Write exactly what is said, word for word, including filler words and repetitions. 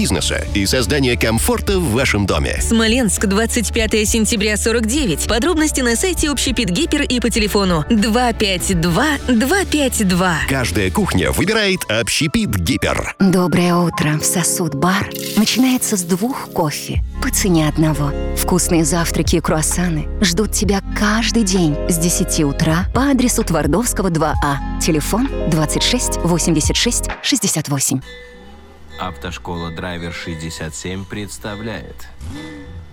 бизнеса и создания комфорта в вашем доме. Смоленск, двадцать пятое сентября сорок девять. Подробности на сайте Общепит Гипер и по телефону два пять два два пять два. Каждая кухня выбирает Общепит Гипер. Доброе утро. В Сосуд бар начинается с двух кофе по цене одного. Вкусные завтраки и круассаны ждут тебя каждый день с десяти утра по адресу Твардовского, два А. Телефон двадцать шесть восемьдесят шесть шестьдесят восемь. Автошкола Драйвер шестьдесят семь представляет